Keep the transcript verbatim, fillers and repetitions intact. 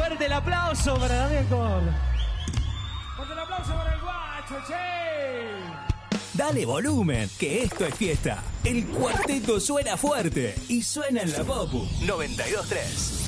Fuerte el aplauso para Damián Corlo. Fuerte el aplauso para el guacho, che. Dale volumen, que esto es fiesta. El cuarteto suena fuerte y suena en la Popu noventa y dos tres.